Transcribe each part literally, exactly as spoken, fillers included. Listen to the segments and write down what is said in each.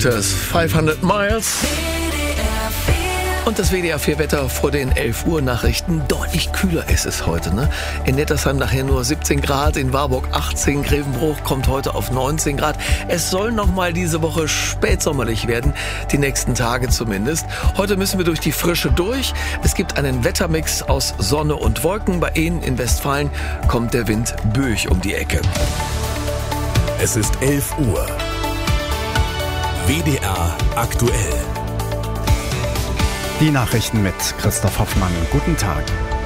Scooters, fünfhundert Miles. Und das W D R vier Wetter vor den elf Uhr Nachrichten. Deutlich kühler ist es heute, ne? In Nettersheim nachher nur siebzehn Grad, in Warburg achtzehn, Grevenbruch kommt heute auf neunzehn Grad. Es soll nochmal diese Woche spätsommerlich werden, die nächsten Tage zumindest. Heute müssen wir durch die Frische durch. Es gibt einen Wettermix aus Sonne und Wolken. Bei Ihnen in Westfalen kommt der Wind böig um die Ecke. Es ist elf Uhr. W D R aktuell. Die Nachrichten mit Christoph Hoffmann. Guten Tag.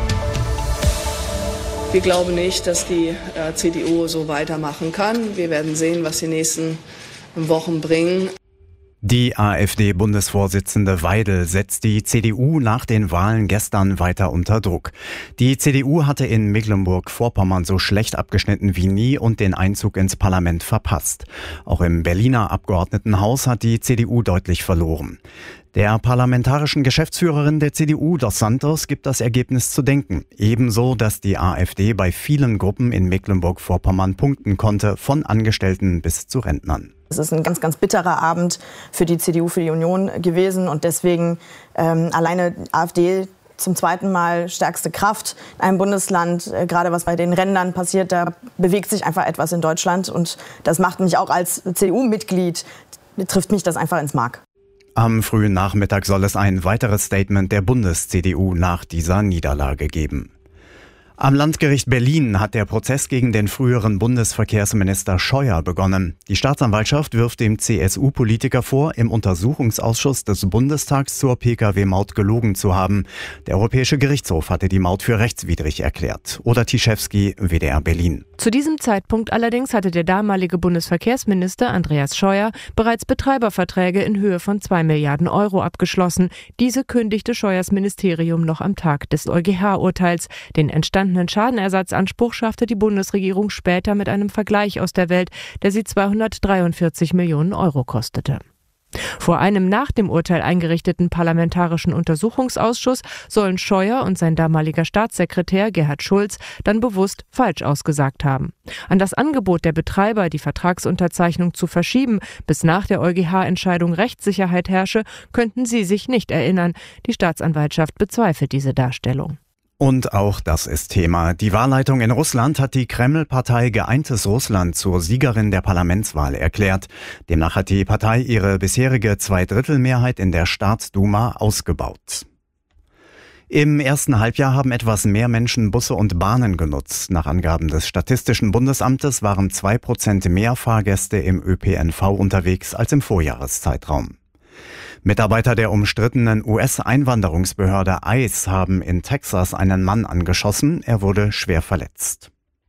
Wir glauben nicht, dass die äh, C D U so weitermachen kann. Wir werden sehen, was die nächsten Wochen bringen. Die AfD-Bundesvorsitzende Weidel setzt die C D U nach den Wahlen gestern weiter unter Druck. Die C D U hatte in Mecklenburg-Vorpommern so schlecht abgeschnitten wie nie und den Einzug ins Parlament verpasst. Auch im Berliner Abgeordnetenhaus hat die C D U deutlich verloren. Der parlamentarischen Geschäftsführerin der C D U, Dos Santos, gibt das Ergebnis zu denken. Ebenso, dass die AfD bei vielen Gruppen in Mecklenburg-Vorpommern punkten konnte, von Angestellten bis zu Rentnern. Es ist ein ganz, ganz bitterer Abend für die C D U, für die Union gewesen und deswegen ähm, alleine AfD zum zweiten Mal stärkste Kraft in einem Bundesland. Äh, gerade was bei den Rändern passiert, da bewegt sich einfach etwas in Deutschland und das macht mich auch als C D U-Mitglied, trifft mich das einfach ins Mark. Am frühen Nachmittag soll es ein weiteres Statement der Bundes-C D U nach dieser Niederlage geben. Am Landgericht Berlin hat der Prozess gegen den früheren Bundesverkehrsminister Scheuer begonnen. Die Staatsanwaltschaft wirft dem C S U-Politiker vor, im Untersuchungsausschuss des Bundestags zur Pkw-Maut gelogen zu haben. Der Europäische Gerichtshof hatte die Maut für rechtswidrig erklärt. Oda Tischewski, W D R Berlin. Zu diesem Zeitpunkt allerdings hatte der damalige Bundesverkehrsminister Andreas Scheuer bereits Betreiberverträge in Höhe von zwei Milliarden Euro abgeschlossen. Diese kündigte Scheuers Ministerium noch am Tag des EuGH-Urteils. Den entstandenen Schadenersatzanspruch schaffte die Bundesregierung später mit einem Vergleich aus der Welt, der sie zweihundertdreiundvierzig Millionen Euro kostete. Vor einem nach dem Urteil eingerichteten Parlamentarischen Untersuchungsausschuss sollen Scheuer und sein damaliger Staatssekretär Gerhard Schulz dann bewusst falsch ausgesagt haben. An das Angebot der Betreiber, die Vertragsunterzeichnung zu verschieben, bis nach der EuGH-Entscheidung Rechtssicherheit herrsche, könnten sie sich nicht erinnern. Die Staatsanwaltschaft bezweifelt diese Darstellung. Und auch das ist Thema. Die Wahlleitung in Russland hat die Kreml-Partei Geeintes Russland zur Siegerin der Parlamentswahl erklärt. Demnach hat die Partei ihre bisherige Zweidrittelmehrheit in der Staatsduma ausgebaut. Im ersten Halbjahr haben etwas mehr Menschen Busse und Bahnen genutzt. Nach Angaben des Statistischen Bundesamtes waren zwei Prozent mehr Fahrgäste im Ö P N V unterwegs als im Vorjahreszeitraum. Mitarbeiter der umstrittenen U S-Einwanderungsbehörde I C E haben in Texas einen Mann angeschossen. Er wurde schwer verletzt.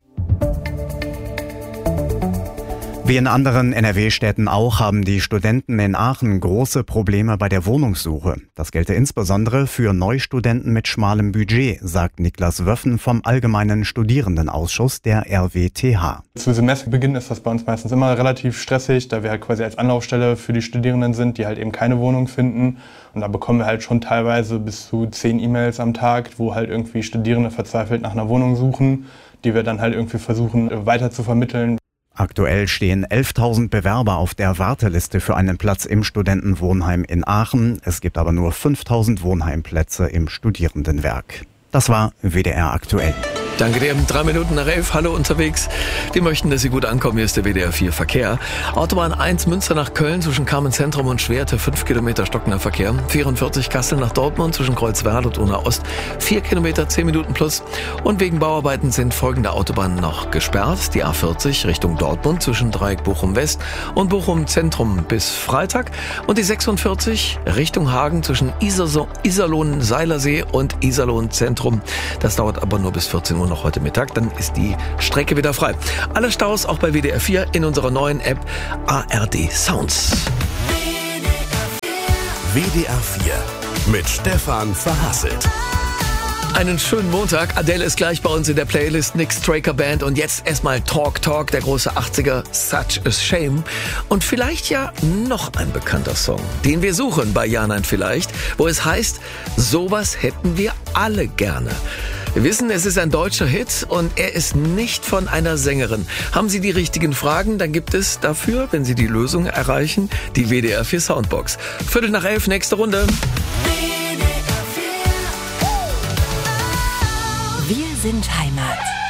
Wie in anderen N R W-Städten auch haben die Studenten in Aachen große Probleme bei der Wohnungssuche. Das gelte insbesondere für Neustudenten mit schmalem Budget, sagt Niklas Wöffen vom Allgemeinen Studierendenausschuss der R W T H. Zu Semesterbeginn ist das bei uns meistens immer relativ stressig, da wir halt quasi als Anlaufstelle für die Studierenden sind, die halt eben keine Wohnung finden. Und da bekommen wir halt schon teilweise bis zu zehn E-Mails am Tag, wo halt irgendwie Studierende verzweifelt nach einer Wohnung suchen, die wir dann halt irgendwie versuchen weiter zu vermitteln. Aktuell stehen elftausend Bewerber auf der Warteliste für einen Platz im Studentenwohnheim in Aachen. Es gibt aber nur fünftausend Wohnheimplätze im Studierendenwerk. Das war W D R aktuell. Danke dir. Drei Minuten nach elf. Hallo unterwegs. Wir möchten, dass Sie gut ankommen. Hier ist der W D R vier Verkehr. Autobahn eins Münster nach Köln zwischen Kamenz-Zentrum und Schwerte. fünf Kilometer stockender Verkehr. vierundvierzig Kassel nach Dortmund zwischen Kreuzwerl und Unna-Ost. vier Kilometer, zehn Minuten plus. Und wegen Bauarbeiten sind folgende Autobahnen noch gesperrt. Die A vierzig Richtung Dortmund zwischen Dreieck Bochum-West und Bochum-Zentrum bis Freitag. Und die sechsundvierzig Richtung Hagen zwischen Iserlohn-Seilersee und Iserlohn-Zentrum. Das dauert aber nur bis vierzehn Uhr noch heute Mittag, dann ist die Strecke wieder frei. Alle Staus auch bei W D R vier in unserer neuen App A R D Sounds. W D R vier mit Stefan Verhasselt. Einen schönen Montag. Adele ist gleich bei uns in der Playlist. Nick Straker Band. Und jetzt erstmal Talk Talk, der große achtziger, Such a Shame. Und vielleicht ja noch ein bekannter Song, den wir suchen bei Ja, Nein, Vielleicht, wo es heißt, sowas hätten wir alle gerne. Wir wissen, es ist ein deutscher Hit und er ist nicht von einer Sängerin. Haben Sie die richtigen Fragen, dann gibt es dafür, wenn Sie die Lösung erreichen, die W D R vier Soundbox. Viertel nach elf, nächste Runde. Wir sind Heimat.